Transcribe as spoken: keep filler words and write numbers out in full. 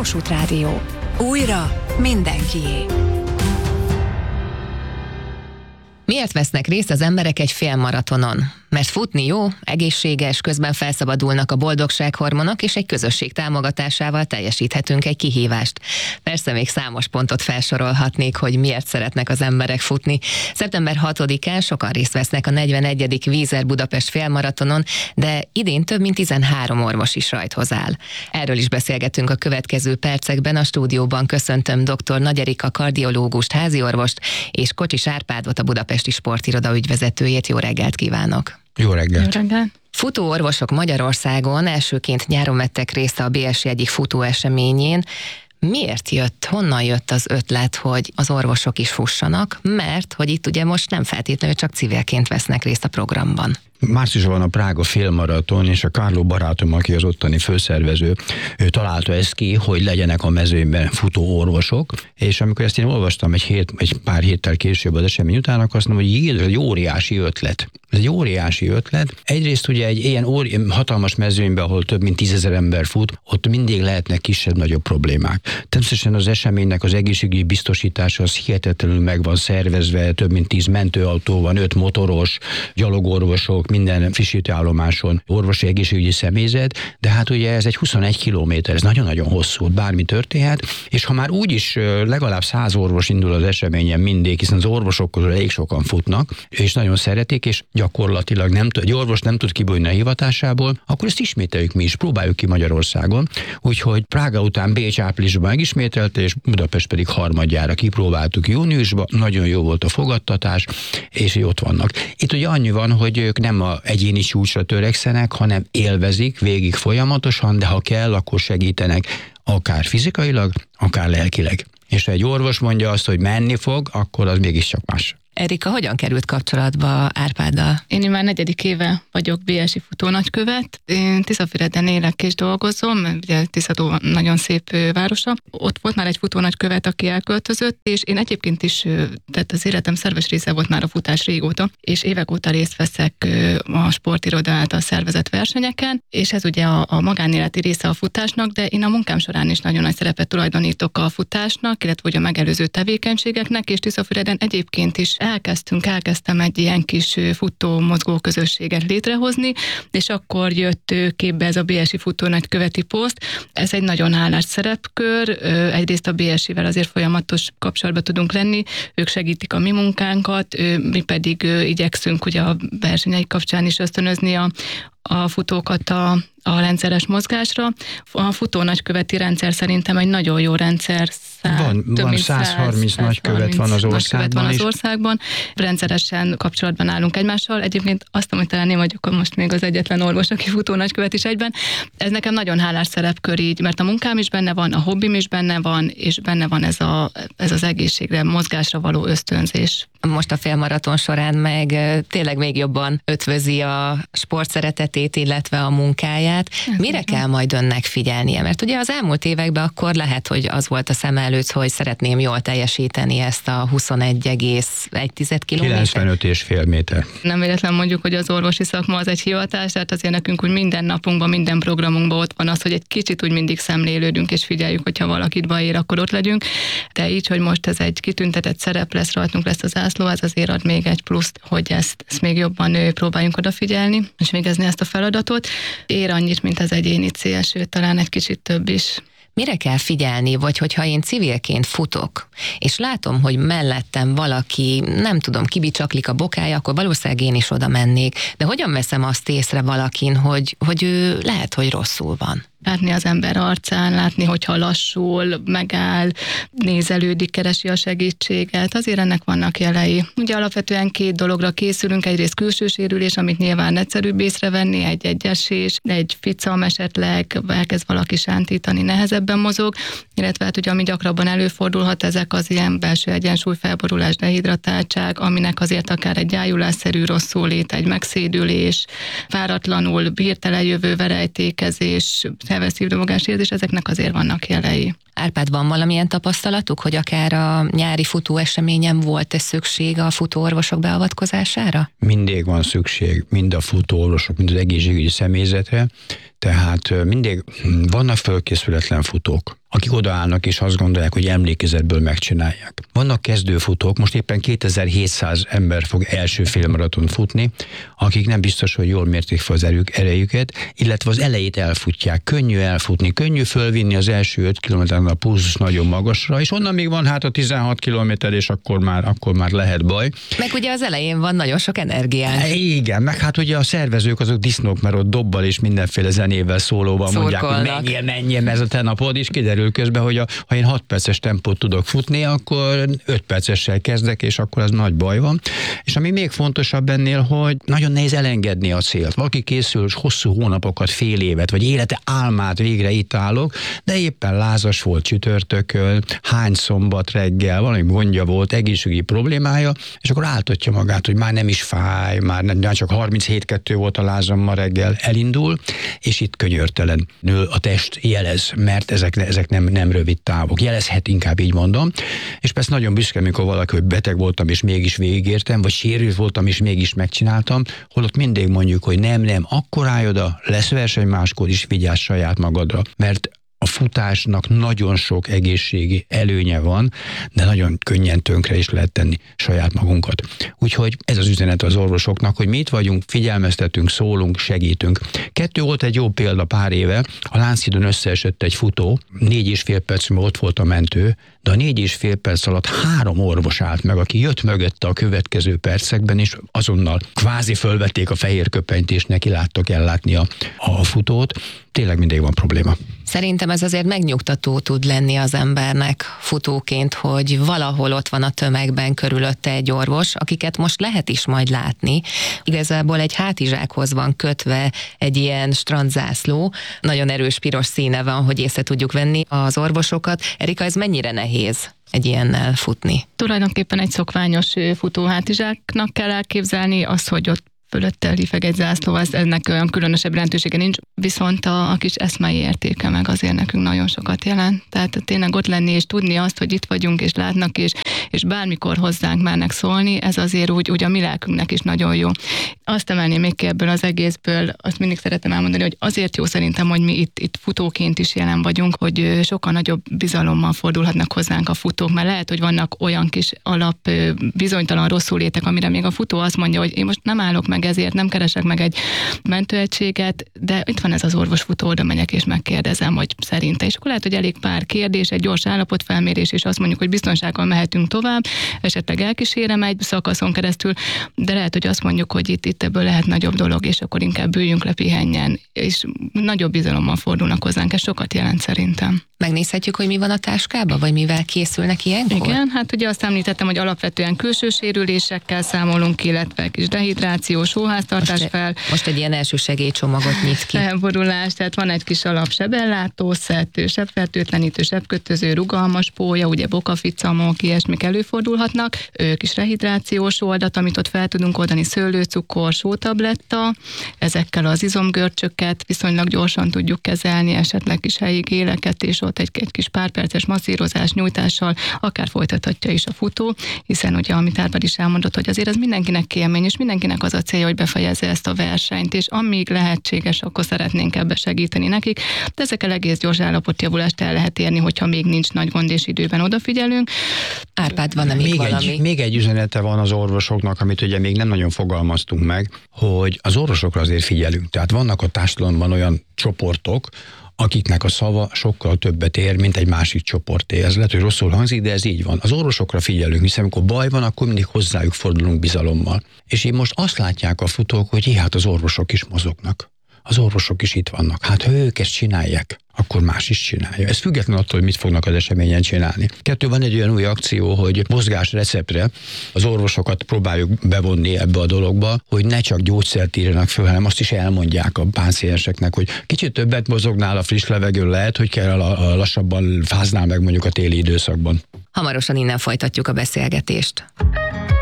Kossuth Rádió. Újra mindenkié. Miért vesznek részt az emberek egy félmaratonon? Mert futni jó, egészséges, közben felszabadulnak a boldogsághormonok, és egy közösség támogatásával teljesíthetünk egy kihívást. Persze még számos pontot felsorolhatnék, hogy miért szeretnek az emberek futni. szeptember hatodikán sokan részt vesznek a negyvenegyedik Vízer Budapest félmaratonon, de idén több mint tizenhárom orvos is rajthoz áll. Erről is beszélgetünk a következő percekben. A stúdióban köszöntöm dr. Nagy Erika kardiológust, háziorvost, és Kocsis Árpádot, a Budapesti Sportiroda ügyvezetőjét. Jó reggelt kívánok! Jó reggelt! Jó reggelt! Futóorvosok Magyarországon elsőként nyáron vettek részt a bé es i egyik futóeseményén. Miért jött, honnan jött az ötlet, hogy az orvosok is fussanak? Mert, hogy itt ugye most nem feltétlenül csak civilként vesznek részt a programban. Márciusban a Prága félmaraton, és a Kárló barátom, aki az ottani főszervező, ő találta ezt ki, hogy legyenek a mezőnyben futó orvosok, és amikor ezt én olvastam egy, hét, egy pár héttel később az esemény után, akkor azt mondom, hogy jé, ez egy óriási ötlet. Ez egy óriási ötlet. Egyrészt ugye egy ilyen óri, hatalmas mezőnyben, ahol több mint tízezer ember fut, ott mindig lehetnek kisebb-nagyobb problémák. Természetesen az eseménynek az egészségügyi biztosítása az hihetetlenül meg van szervezve, több mint tíz mentőautó van, öt motoros, gyalogorvosok, minden frissítőállomáson orvosi egészségügyi személyzet, de hát ugye ez egy huszonegy kilométer, ez nagyon-nagyon hosszú, bármi történhet, és ha már úgyis legalább száz orvos indul az eseményen mindig, hiszen az orvosok közül elég sokan futnak, és nagyon szeretik, és gyakorlatilag nem tud, egy orvos nem tud kibújni a hivatásából, akkor ezt ismételjük mi is, próbáljuk ki Magyarországon. Úgyhogy Prága után Bécs áprilisban megismételte, és Budapest pedig harmadjára kipróbáltuk júniusban, nagyon jó volt a fogadtatás, és ott vannak. Itt ugye annyi van, hogy ők nem a egyéni csúcsra törekszenek, hanem élvezik végig folyamatosan, de ha kell, akkor segítenek akár fizikailag, akár lelkileg. És ha egy orvos mondja azt, hogy menni fog, akkor az mégiscsak más. Erika, hogyan került kapcsolatba Árpáddal? Én már negyedik éve vagyok bé es i futónagykövet. Én Tiszafüreden élek és dolgozom, ugye Tiszadó nagyon szép városa. Ott volt már egy futónagykövet, aki elköltözött, és én egyébként is, tehát az életem szerves része volt már a futás régóta, és évek óta részt veszek a sportiroda által szervezett versenyeken, és ez ugye a, a magánéleti része a futásnak, de én a munkám során is nagyon nagy szerepet tulajdonítok a futásnak, illetve ugye a megelőző tevékenységeknek, és Tiszafüreden egyébként is elkezdtünk, elkezdtem egy ilyen kis futó mozgó közösséget létrehozni, és akkor jött képbe ez a bé es i futónagyköveti poszt. Ez egy nagyon hálás szerepkör, egyrészt a bé es i-vel azért folyamatos kapcsolatban tudunk lenni, ők segítik a mi munkánkat, mi pedig igyekszünk ugye a versenyeik kapcsán is ösztönözni a, a futókat a, a rendszeres mozgásra. A futónagyköveti rendszer szerintem egy nagyon jó rendszer. Szá, van, van száz harminc nagykövet van az országban. Van az országban. Rendszeresen kapcsolatban állunk egymással. Egyébként azt, hogy talán én vagyok most még az egyetlen orvos, aki futónagykövet is egyben. Ez nekem nagyon hálás szerepkör így, mert a munkám is benne van, a hobbim is benne van, és benne van ez, a, ez az egészségre, mozgásra való ösztönzés. Most a félmaraton során meg tényleg még jobban ötvözi a sportszeretetét, illetve a munkáját. Mire kell majd önnek figyelnie? Mert ugye az elmúlt években akkor lehet, hogy az volt a szem előtt, hogy szeretném jól teljesíteni ezt a huszonegy egész egy kilométer. kilencvenöt és fél méter. Nem véletlen mondjuk, hogy az orvosi szakma az egy hivatás, tehát azért nekünk úgy minden napunkban, minden programunkban ott van az, hogy egy kicsit úgy mindig szemlélődünk, és figyeljük, hogyha valakit baj ér, akkor ott legyünk. De így, hogy most ez egy kitüntetett szerep lesz, rajtunk lesz az zászló, ez azért ad még egy pluszt, hogy ezt, ezt még jobban próbáljunk odafigyelni, és végezni ezt a feladatot. Ér annyit, mint az egyéni cél, sőt, talán egy kicsit több is. Mire kell figyelni, vagy hogyha én civilként futok, és látom, hogy mellettem valaki, nem tudom, kibicsaklik a bokája, akkor valószínűleg én is oda mennék. De hogyan veszem azt észre valakin, hogy, hogy ő lehet, hogy rosszul van? Látni az ember arcán, látni, hogyha lassul, megáll, nézelődik, keresi a segítséget, azért ennek vannak jelei. Ugye alapvetően két dologra készülünk, egyrészt külső sérülés, amit nyilván egyszerűbb észrevenni, egy egyesés, egy ficam esetleg, elkezd valaki sántítani, nehezebben mozog, illetve hát ugye ami gyakrabban előfordulhat, ezek az ilyen belső egyensúlyfelborulás, dehidratáltság, aminek azért akár egy gyájulásszerű rosszul-lét, egy megszédülés, váratlanul hirtelen jövő verejtékezés, heves szívdobogás érzés, ezeknek azért vannak jelei. Árpád, van valamilyen tapasztalatuk, hogy akár a nyári futóeseményen volt-e szükség a futóorvosok beavatkozására? Mindig van szükség mind a futóorvosok, mind az egészségügyi személyzetre. Tehát mindig vannak fölkészületlen futók, akik odaállnak és azt gondolják, hogy emlékezetből megcsinálják. Vannak kezdőfutók, most éppen kétezer-hétszáz ember fog első félmaraton futni, akik nem biztos, hogy jól mérték fel az erők, erejüket, illetve az elejét elfutják. Könnyű elfutni, könnyű fölvinni az első öt kilométeren a pulzus nagyon magasra, és onnan még van hát a tizenhat kilométer, és akkor már, akkor már lehet baj. Meg ugye az elején van nagyon sok energiánk. Igen, meg hát ugye a szervezők azok disznók, mert ott dobbal és mindenféle zenével, szólóval mondják, hogy menjél, menjél, ez a te napod, és kiderül közben, hogy a, ha én hat perces tempót tudok futni, akkor öt percessel kezdek, és akkor az nagy baj van. És ami még fontosabb ennél, hogy nagyon nehéz elengedni a célt. Valaki készül hosszú hónapokat, fél évet, vagy élete álmát, végre itt állok, de éppen lázas volt csütörtökön, hány szombat reggel, valami gondja volt, egészségügyi problémája, és akkor áltatja magát, hogy már nem is fáj, már, nem, már csak harminchét kettő volt a lázam ma reggel, elindul, és itt könyörtelenül a test jelez, mert ezek, ezek nem, nem rövid távok. Jelezhet, inkább így mondom. És persze nagyon büszke, amikor valaki, hogy beteg voltam, és mégis végigértem, vagy sérült voltam, és mégis megcsináltam, holott mindig mondjuk, hogy nem, nem, akkor állj oda, lesz verseny máskor is, vigyázz saját magadra, mert a futásnak nagyon sok egészségi előnye van, de nagyon könnyen tönkre is lehet tenni saját magunkat. Úgyhogy ez az üzenet az orvosoknak, hogy mi itt vagyunk, figyelmeztetünk, szólunk, segítünk. Kettő volt egy jó példa pár éve, a Lánchídon összeesett egy futó, négy és fél perc múlva ott volt a mentő, de a négy és fél perc alatt három orvos állt meg, aki jött mögötte a következő percekben, és azonnal kvázi fölvették a fehér köpenyt, és neki láttak ellátni a, a futót. Tényleg mindig van probléma. Szerintem ez azért megnyugtató tud lenni az embernek futóként, hogy valahol ott van a tömegben körülötte egy orvos, akiket most lehet is majd látni. Igazából egy hátizsákhoz van kötve egy ilyen strandzászló, nagyon erős piros színe van, hogy észre tudjuk venni az orvosokat. Erika, ez mennyire nehéz egy ilyennel futni? Tulajdonképpen egy szokványos futóhátizsáknak kell elképzelni az, hogy ott fölötte lifeg egy zászló, az, ennek olyan különösebb jelentősége nincs, viszont a, a kis eszmei értéke meg azért nekünk nagyon sokat jelent. Tehát tényleg ott lenni és tudni azt, hogy itt vagyunk és látnak, és, és bármikor hozzánk mernek szólni, ez azért úgy, úgy a mi lelkünknek is nagyon jó. Azt emelném még ki ebből az egészből, azt mindig szeretem elmondani, hogy azért jó szerintem, hogy mi itt, itt futóként is jelen vagyunk, hogy sokkal nagyobb bizalommal fordulhatnak hozzánk a futók, mert lehet, hogy vannak olyan kis alap bizonytalan rosszul létek, amire még a futó azt mondja, hogy én most nem állok meg, ezért nem keresek meg egy mentőegységet, de itt van ez az orvosfutó, oda megyek és megkérdezem, hogy szerinte. És akkor lehet, hogy elég pár kérdés, egy gyors állapotfelmérés, és azt mondjuk, hogy biztonsággal mehetünk tovább, esetleg elkísérem egy szakaszon keresztül, de lehet, hogy azt mondjuk, hogy itt, itt ebből lehet nagyobb dolog, és akkor inkább üljünk le, pihenjen, és nagyobb bizalommal fordulnak hozzánk, ez sokat jelent szerintem. Megnézhetjük, hogy mi van a táskában, vagy mivel készülnek ilyenkor? Igen, hát ugye azt említettem, hogy alapvetően külső sérülésekkel számolunk, illetve kis dehidráció, sóháztartás most, fel. Most egy ilyen elsősegélycsomagot nyit ki. Felborulás, tehát van egy kis alap sebellátó szett, sebfertőtlenítő, sebkötöző, rugalmas pólya, ugye bokaficamok, ilyesmik előfordulhatnak, kis rehidrációs oldat, amit ott fel tudunk oldani, szőlőcukor, sótabletta, ezekkel az izomgörcsöket viszonylag gyorsan tudjuk kezelni, esetleg kis helyi géleket, és ott egy, egy kis pár perces masszírozás, nyújtással akár folytathatja is a futó, hiszen ugye, amit Árpád is elmondott, hogy azért ez mindenkinek élmény, és mindenkinek az a célja, hogy befejezze ezt a versenyt, és amíg lehetséges, akkor szeretnénk ebbe segíteni nekik, de ezekkel egész gyors állapotjavulást el lehet érni, hogyha még nincs nagy gond és időben odafigyelünk. Árpád, van még, még valami? Egy, még egy üzenete van az orvosoknak, amit ugye még nem nagyon fogalmaztunk meg, hogy az orvosokra azért figyelünk. Tehát vannak a társadalomban olyan csoportok, akiknek a szava sokkal többet ér, mint egy másik csoporté. Ez lehet, hogy rosszul hangzik, de ez így van. Az orvosokra figyelünk, hiszen amikor baj van, akkor mindig hozzájuk fordulunk bizalommal. És én most azt látják a futók, hogy hát az orvosok is mozognak. Az orvosok is itt vannak. Hát ha ők ezt csinálják, akkor más is csinálja. Ez független attól, hogy mit fognak az eseményen csinálni. Kettő, van egy olyan új akció, hogy mozgás receptre az orvosokat próbáljuk bevonni ebbe a dologba, hogy ne csak gyógyszert írjanak föl, hanem azt is elmondják a pácienseknek, hogy kicsit többet mozognál a friss levegőn, lehet, hogy kell a lassabban fáznál meg mondjuk a téli időszakban. Hamarosan innen folytatjuk a beszélgetést.